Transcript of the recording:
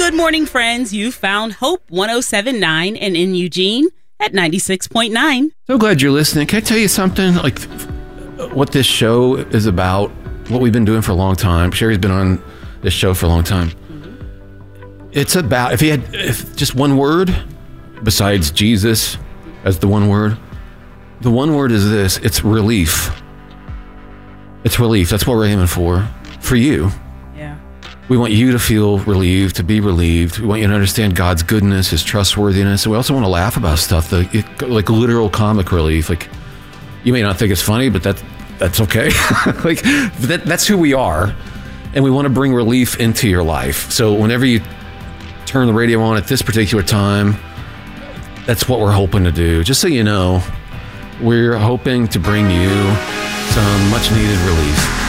Good morning, friends. You found Hope 107.9 and in Eugene at 96.9. So glad you're listening. Can I tell you something? Like what this show is about, what we've been doing for a long time. Sherry's been on this show for a long time. It's about, if just one word besides Jesus as the one word is this: it's relief. It's relief. That's what we're aiming for you. Yeah. We want you to feel relieved, to be relieved. We want you to understand God's goodness, His trustworthiness. We also want to laugh about stuff, like literal comic relief. Like, you may not think it's funny, but that's okay. Like that's who we are, and we want to bring relief into your life. So whenever you turn the radio on at this particular time, that's what we're hoping to do. Just so you know, we're hoping to bring you some much needed relief.